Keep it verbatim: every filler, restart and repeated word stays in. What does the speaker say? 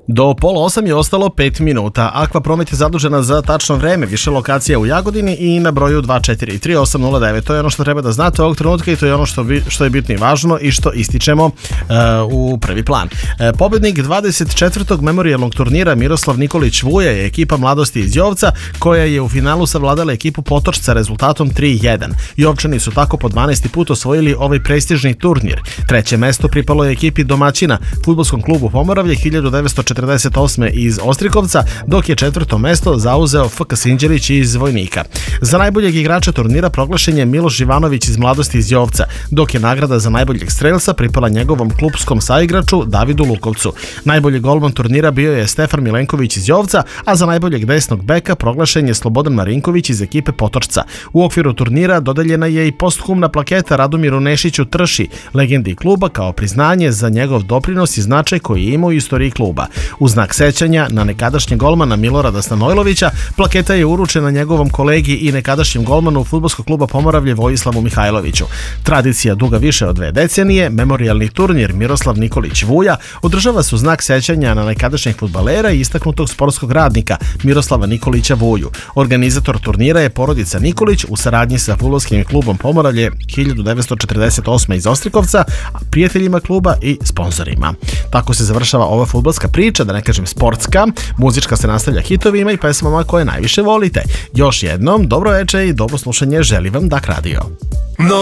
Do pola osam je ostalo pet minuta. Aqua Promet je zadužena za tačno vreme, više lokacija u Jagodini i na broju dva četiri tri osam nula devet. To je ono što treba da znate ovog trenutka i to je ono što, bi, što je bitno i važno i što ističemo uh, u prvi plan. Uh, pobednik dvadeset četvrtog memorijalnog turnira Miroslav Nikolić Vuja je ekipa Mladosti iz Jovca, koja je u finalu savladala ekipu Potočca rezultatom tri jedan. Jovčani su tako po dvanaesti put osvojili ovaj prestižni turnir. Treće mesto pripalo je ekipi domaćina, Fudbalskom klubu Pomoravlje hiljadu devetsto četrdeset osme iz Ostrikovca, dok je četvrto mesto zauzeo F K Sinđelić iz Vojnika. Za najboljeg igrača turnira proglašen je Miloš Živanović iz Mladosti iz Jovca, dok je nagrada za najboljeg strelca pripala njegovom klupskom saigraču Davidu Lukovcu. Najbolji golman turnira bio je Stefan Milenković iz Jovca, a za najboljeg desnog beka proglašen je Slobodan Marinković iz ekipe Potočca. U okviru turnira dodeljena je i posthumna plaketa Radomiru Nešiću Trši, legendi kluba, kao priznanje za njegov doprinos i značaj koji je imao u istoriji kluba. U znak sećanja na nekadašnjeg golmana Milorada Stanojlovića, plaketa je uručena njegovom kolegi i nekadašnjem golmanu Fudbalskog kluba Pomoravlje Vojislavu Mihajloviću. Tradicija duga više od dve decenije, memorijalni turnir Miroslav Nikolić Vuja održava se u znak sećanja na nekadašnjeg fudbalera i istaknutog sportskog radnika Miroslava Nikolića Vuju. Organizator turnira je porodica Nikolić u saradnji sa Fudbalskim klubom Pomoravlje hiljadu devetsto četrdeset osme iz Ostrikovca, prijateljima kluba i sponzorima. Tako se završava ova fudbalska priča, da ne kažem sportska. Muzička se nastavlja hitovima i pesmama koje najviše volite. Još jednom, dobro veče i dobro slušanje želi vam Dak Radio.